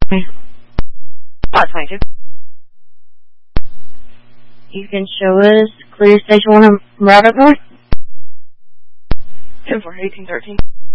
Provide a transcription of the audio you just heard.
22. You can show us clear station 1 right up north. 10-4, 1813.